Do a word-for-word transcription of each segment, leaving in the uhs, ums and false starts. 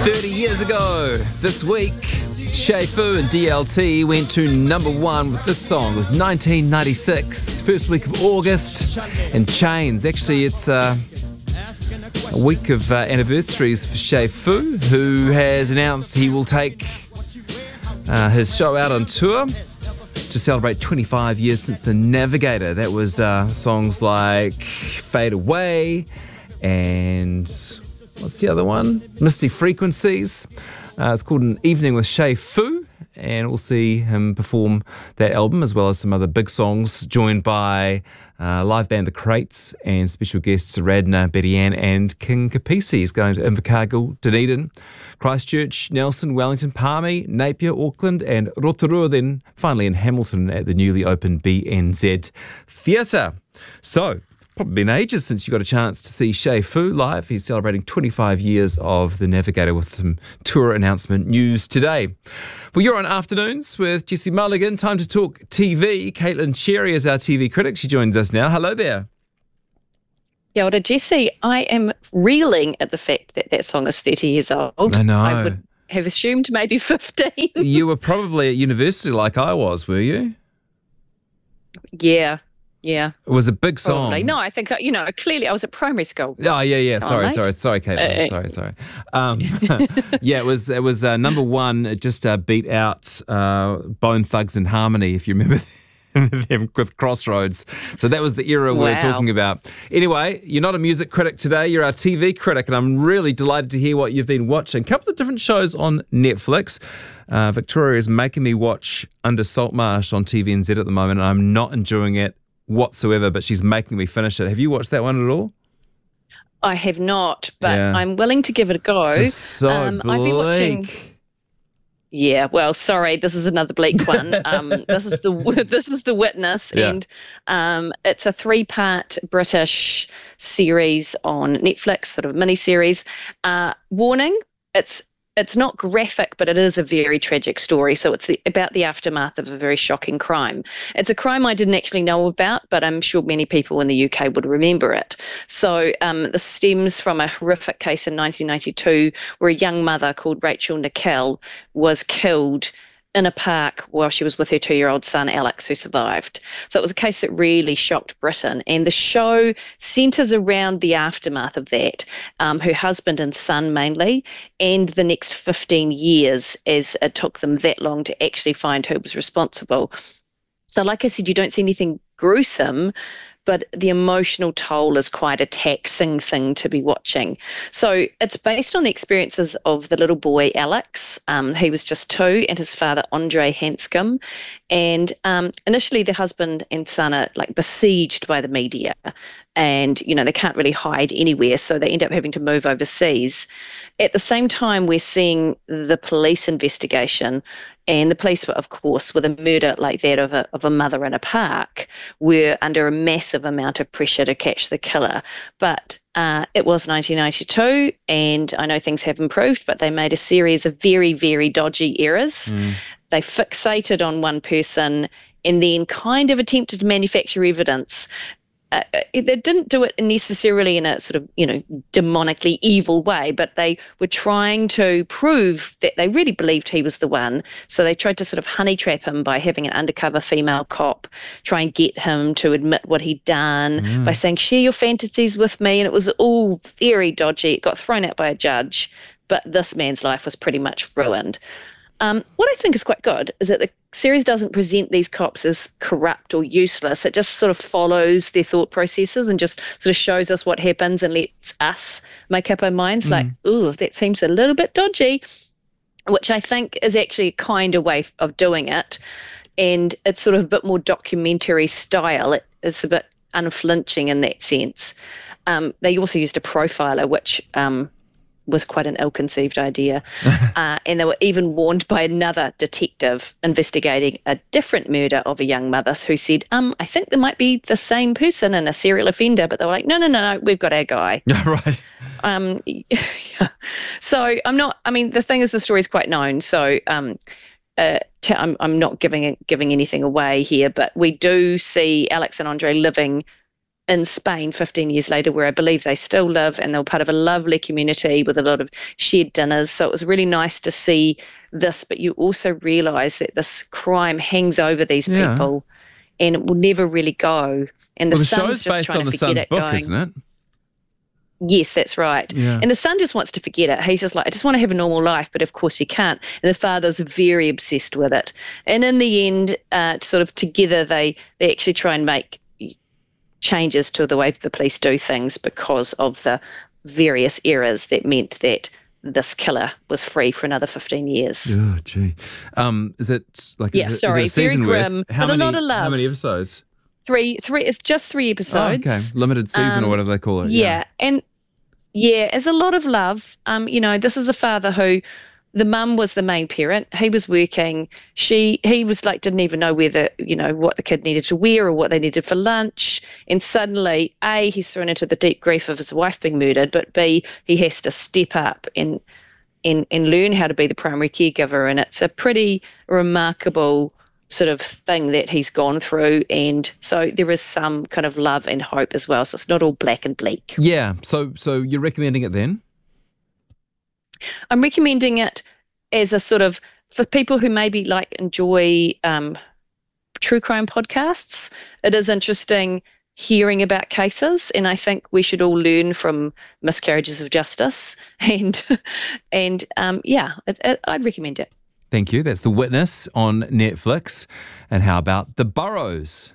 thirty years ago this week, Shay Fu and D L T went to number one with this song. It was nineteen ninety-six, first week of August, and Chains. Actually, it's uh, a week of uh, anniversaries for Shay Fu, who has announced he will take uh, his show out on tour to celebrate twenty-five years since The Navigator. That was uh, songs like Fade Away and what's the other one? Misty Frequencies. Uh, it's called An Evening with Shay Fu, and we'll see him perform that album as well as some other big songs, joined by uh, live band The Crates and special guests Radna, Betty Ann and King Kapisi. He's going to Invercargill, Dunedin, Christchurch, Nelson, Wellington, Palmy, Napier, Auckland and Rotorua, then finally in Hamilton at the newly opened B N Z Theatre. So, probably been ages since you got a chance to see Shay Fu live. He's celebrating twenty-five years of The Navigator with some tour announcement news today. Well, you're on Afternoons with Jesse Mulligan. Time to talk T V. Caitlin Cherry is our T V critic. She joins us now. Hello there. Yeah, well, Jesse, I am reeling at the fact that that song is thirty years old. I know. I would have assumed maybe fifteen. You were probably at university like I was, were you? Yeah. Yeah. It was a big song. Probably. No, I think, you know, clearly I was at primary school. Oh, yeah, yeah. Sorry, oh, sorry, sorry, Caitlin. Uh, sorry, sorry. Um, yeah, it was it was uh, number one. It just uh, beat out uh, Bone Thugs and Harmony, if you remember them, with Crossroads. So that was the era wow. we're talking about. Anyway, you're not a music critic today. You're our T V critic, and I'm really delighted to hear what you've been watching. A couple of different shows on Netflix. Uh, Victoria is making me watch Under Saltmarsh on T V N Z at the moment, and I'm not enjoying it whatsoever, but she's making me finish it. Have you watched that one at all? I have not, but yeah. I'm willing to give it a go. It's just so um, bleak. I've been watching. Yeah, well, sorry, this is another bleak one. Um, this is the this is The Witness, yeah. and um, it's a three-part British series on Netflix, sort of mini-series. Uh, warning: it's It's not graphic, but it is a very tragic story. So it's the, about the aftermath of a very shocking crime. It's a crime I didn't actually know about, but I'm sure many people in the U K would remember it. So um, this stems from a horrific case in nineteen ninety-two where a young mother called Rachel Nickel was killed in a park while she was with her two-year-old son, Alex, who survived. So it was a case that really shocked Britain. And the show centres around the aftermath of that, um, her husband and son mainly, and the next fifteen years as it took them that long to actually find who was responsible. So like I said, you don't see anything gruesome, but the emotional toll is quite a taxing thing to be watching. So it's based on the experiences of the little boy, Alex. Um, he was just two, and his father, Andre Hanscom. And um, initially the husband and son are like besieged by the media, and, you know, they can't really hide anywhere, so they end up having to move overseas. At the same time, we're seeing the police investigation, and the police, of course, with a murder like that of a of a mother in a park, were under a massive amount of pressure to catch the killer. But uh, it was nineteen ninety-two, and I know things have improved, but they made a series of very, very dodgy errors. Mm. They fixated on one person and then kind of attempted to manufacture evidence. Uh, they didn't do it necessarily in a sort of, you know, demonically evil way, but they were trying to prove that they really believed he was the one. So they tried to sort of honey trap him by having an undercover female cop try and get him to admit what he'd done mm. by saying, share your fantasies with me. And it was all very dodgy. It got thrown out by a judge, but this man's life was pretty much ruined. Um, what I think is quite good is that the series doesn't present these cops as corrupt or useless. It just sort of follows their thought processes and just sort of shows us what happens and lets us make up our minds mm. like, ooh, that seems a little bit dodgy, which I think is actually a kinder way of doing it. And it's sort of a bit more documentary style. It, it's a bit unflinching in that sense. Um, they also used a profiler, which... Um, was quite an ill-conceived idea. uh, and they were even warned by another detective investigating a different murder of a young mother who said, um, I think there might be the same person and a serial offender, but they were like, no, no, no, no, we've got our guy. Right. Um, yeah. So I'm not, I mean, the thing is the story's quite known, so um, uh, t- I'm, I'm not giving giving anything away here, but we do see Alex and Andre living in Spain fifteen years later, where I believe they still live, and they were part of a lovely community with a lot of shared dinners. So it was really nice to see this, but you also realise that this crime hangs over these Yeah. people and it will never really go. And the, Well, the son's show's just based trying on to the forget son's it book, going, isn't it? yes, that's right. Yeah. And the son just wants to forget it. He's just like, I just want to have a normal life, but of course you can't. And the father's very obsessed with it. And in the end, uh, sort of together, they, they actually try and make changes to the way the police do things because of the various errors that meant that this killer was free for another fifteen years. Oh, gee. Um, is it like Yeah, is it, sorry, is it a season very worth? grim, How but a many, lot of love. How many episodes? Three, three. It's just three Oh, episodes. okay. Limited season Um, or whatever they call it. Yeah, and yeah, there's a lot of love. Um, you know, this is a father who, the mum was the main parent. He was working. She, he was like, didn't even know whether, you know, what the kid needed to wear or what they needed for lunch. And suddenly, A, he's thrown into the deep grief of his wife being murdered, but B, he has to step up and and and learn how to be the primary caregiver. And it's a pretty remarkable sort of thing that he's gone through. And so there is some kind of love and hope as well. So it's not all black and bleak. Yeah. So, so you're recommending it then? I'm recommending it as a sort of, for people who maybe like enjoy um, true crime podcasts. It is interesting hearing about cases, and I think we should all learn from miscarriages of justice. And and um, yeah, it, it, I'd recommend it. Thank you. That's The Witness on Netflix. And how about The Burrows?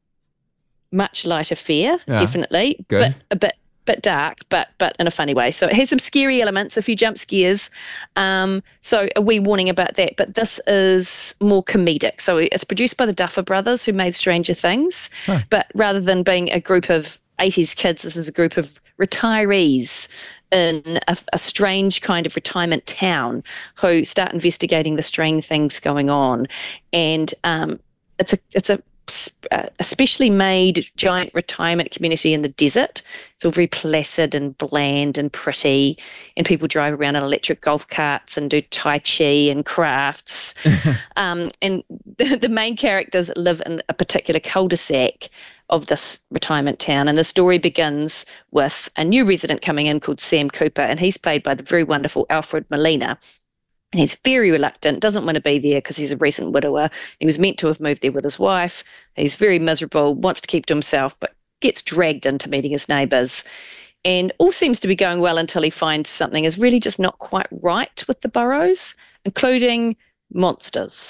Much lighter fare, Yeah, definitely, good. but a bit bit dark, but but in a funny way. So it has some scary elements, a few jump scares. Um, so a wee warning about that. But this is more comedic. So it's produced by the Duffer Brothers, who made Stranger Things. Huh. But rather than being a group of eighties kids, this is a group of retirees in a, a strange kind of retirement town who start investigating the strange things going on. And um, it's a it's a a specially made giant retirement community in the desert. It's all very placid and bland and pretty, and people drive around in electric golf carts and do tai chi and crafts. um, and the, the main characters live in a particular cul-de-sac of this retirement town, and the story begins with a new resident coming in called Sam Cooper, and he's played by the very wonderful Alfred Molina. And he's very reluctant, doesn't want to be there because he's a recent widower. He was meant to have moved there with his wife. He's very miserable, wants to keep to himself, but gets dragged into meeting his neighbours. And all seems to be going well until he finds something is really just not quite right with the Burrows, including monsters.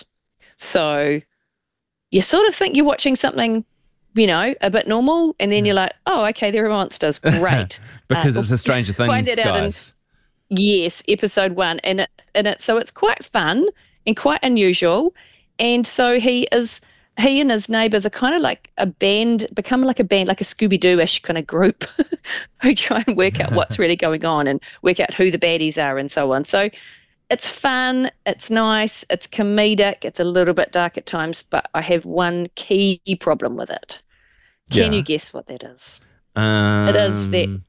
So you sort of think you're watching something, you know, a bit normal, and then you're like, oh, okay, there are monsters. Great. Because Uh, it's a Stranger find Things, it out in- guys. Yes, episode one, and it, and it, so it's quite fun and quite unusual, and so he is, he and his neighbours are kind of like a band, become like a band, like a Scooby-Doo-ish kind of group, who try and work out what's really going on and work out who the baddies are and so on. So it's fun, it's nice, it's comedic, it's a little bit dark at times, but I have one key problem with it. Can Yeah. you guess what that is? Um, It is that.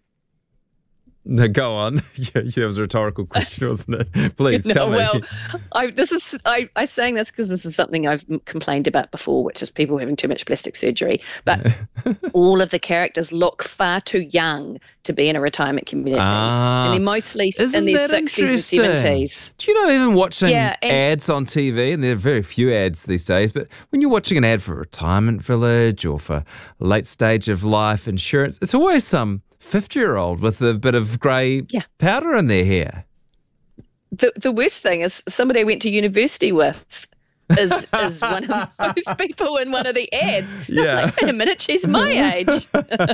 No, go on. yeah, yeah, it was a rhetorical question, wasn't it? Please No, tell me. well, I this is I I saying this because this is something I've m- complained about before, which is people having too much plastic surgery. But all of the characters look far too young to be in a retirement community, Ah, and they're mostly s- isn't in their that sixties and interesting? seventies. Do you know, even watching Yeah, and- ads on T V, and there are very few ads these days, but when you're watching an ad for a retirement village or for late stage of life insurance, it's always some fifty-year-old with a bit of grey Yeah. powder in their hair. The the worst thing is somebody I went to university with is is one of those people in one of the ads. And I Yeah. was like, wait a minute, she's my age.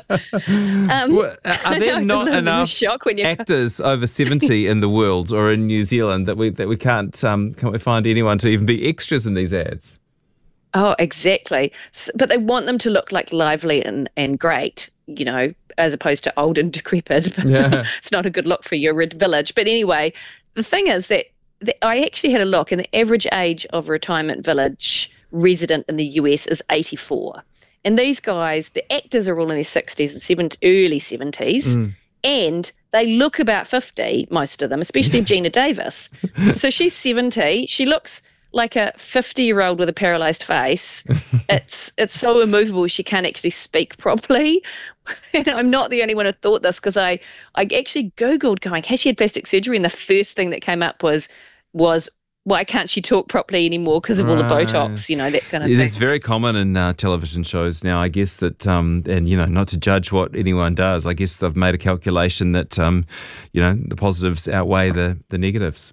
um, Well, are I know there it's a not little bit of a enough shock when you actors over seventy in the world or in New Zealand that we that we can't um, can't we find anyone to even be extras in these ads? Oh, exactly. S but they want them to look like lively and, and great, you know, as opposed to old and decrepit. Yeah. It's not a good look for your village. But anyway, the thing is that, that I actually had a look, and the average age of a retirement village resident in the U S is eighty-four. And these guys, the actors are all in their sixties and seventies, early seventies. Mm. And they look about fifty, most of them, especially Gina Davis. So she's seventy. She looks like a fifty-year-old with a paralysed face. it's it's so immovable she can't actually speak properly. And I'm not the only one who thought this, because I, I actually Googled going, has she had plastic surgery? And the first thing that came up was, was why can't she talk properly anymore because of all the Botox, you know, that kind of it thing. It's very common in uh, television shows now, I guess, that, um, and, you know, not to judge what anyone does, I guess they've made a calculation that, um, you know, the positives outweigh the, the negatives.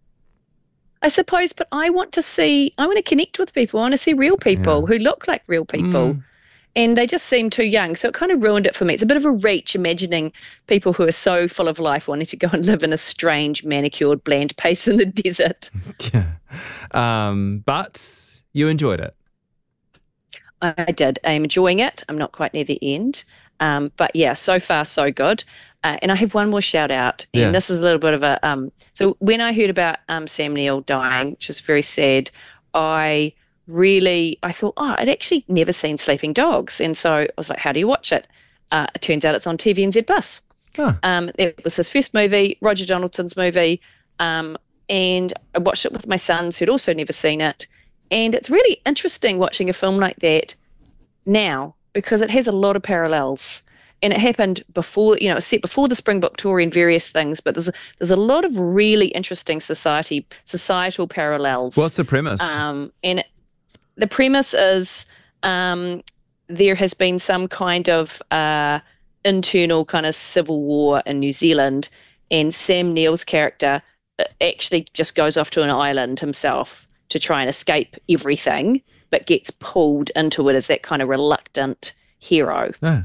I suppose, but I want to see, I want to connect with people. I want to see real people Yeah. who look like real people. Mm. And they just seem too young. So it kind of ruined it for me. It's a bit of a reach imagining people who are so full of life wanting to go and live in a strange, manicured, bland place in the desert. Yeah. Um, but you enjoyed it. I did. I'm enjoying it. I'm not quite near the end. Um, but yeah, so far so good. Uh, and I have one more shout out. And yeah. This is a little bit of a, um, so when I heard about um, Sam Neill dying, which was very sad, I really, I thought, oh, I'd actually never seen Sleeping Dogs. And so I was like, how do you watch it? Uh, it turns out it's on T V N Z Plus. Huh. Um, it was his first movie, Roger Donaldson's movie. Um, and I watched it with my sons who'd also never seen it. And it's really interesting watching a film like that now, because it has a lot of parallels. And it happened before, you know, it was set before the Springbok Tour and various things, but there's a, there's a lot of really interesting society societal parallels. What's the premise? Um, and it, the premise is um, there has been some kind of uh, internal kind of civil war in New Zealand, and Sam Neill's character actually just goes off to an island himself to try and escape everything, but gets pulled into it as that kind of reluctant hero. Yeah.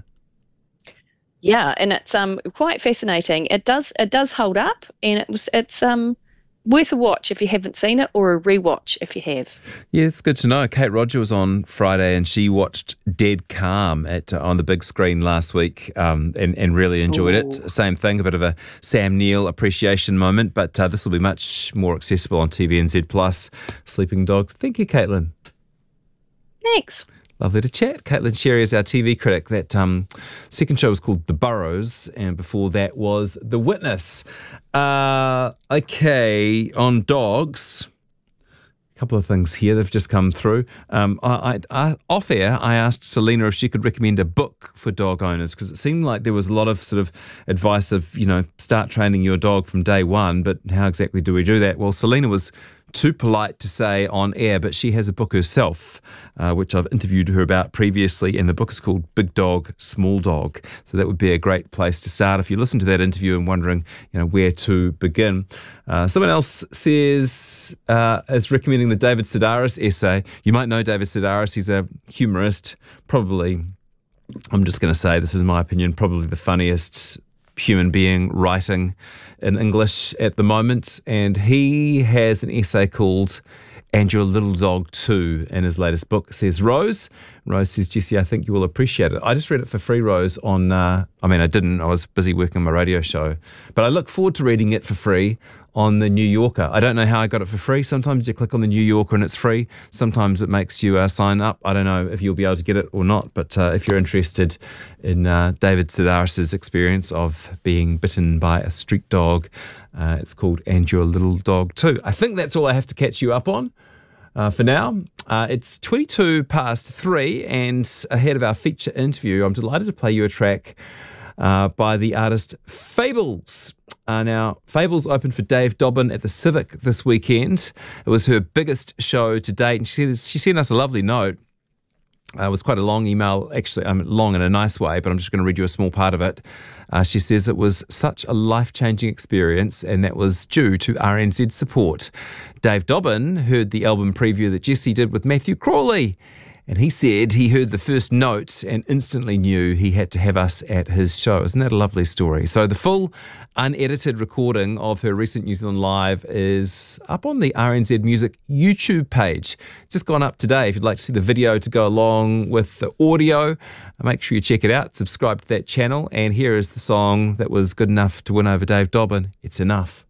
Yeah, and it's um quite fascinating. It does it does hold up, and it was it's um worth a watch if you haven't seen it, or a rewatch if you have. Yeah, it's good to know. Kate Roger was on Friday, and she watched Dead Calm at uh, on the big screen last week, um, and and really enjoyed Ooh. it. Same thing, a bit of a Sam Neill appreciation moment, but uh, this will be much more accessible on T V N Z Plus. Sleeping Dogs. Thank you, Caitlin. Thanks. Lovely to chat. Caitlin Sherry is our T V critic. That um, second show was called The Burrows, and before that was The Witness. Uh, okay, on dogs, a couple of things here that have just come through. Um, I, I, I, off air, I asked Selena if she could recommend a book for dog owners, because it seemed like there was a lot of sort of advice of, you know, start training your dog from day one, but how exactly do we do that? Well, Selena was too polite to say on air, but she has a book herself, uh, which I've interviewed her about previously, and the book is called Big Dog, Small Dog. So that would be a great place to start if you listen to that interview and wondering, you know, where to begin. Uh, someone else says, uh, is recommending the David Sedaris essay. You might know David Sedaris. He's a humorist, probably, I'm just going to say, this is my opinion, probably the funniest human being writing in English at the moment, and he has an essay called And Your Little Dog Too in his latest book. It says, Rose. Rose says, Jesse, I think you will appreciate it. I just read it for free, Rose, on, uh, I mean, I didn't, I was busy working on my radio show, but I look forward to reading it for free on The New Yorker. I don't know how I got it for free. Sometimes you click on The New Yorker and it's free. Sometimes it makes you uh, sign up. I don't know if you'll be able to get it or not, but uh, if you're interested in uh, David Sedaris' experience of being bitten by a street dog, uh, it's called And Your Little Dog Too. I think that's all I have to catch you up on. Uh, for now, uh, it's twenty-two past three, and ahead of our feature interview, I'm delighted to play you a track uh, by the artist Fables. Uh, now, Fables opened for Dave Dobbyn at the Civic this weekend. It was her biggest show to date, and she, she sent us a lovely note. Uh, it was quite a long email, actually, um, long in a nice way, but I'm just going to read you a small part of it. Uh, she says it was such a life-changing experience, and that was due to R N Z support. Dave Dobbyn heard the album preview that Jesse did with Matthew Crawley, and he said he heard the first note and instantly knew he had to have us at his show. Isn't that a lovely story? So the full unedited recording of her recent New Zealand Live is up on the R N Z Music YouTube page. It's just gone up today. If you'd like to see the video to go along with the audio, make sure you check it out. Subscribe to that channel. And here is the song that was good enough to win over Dave Dobbyn. It's Enough.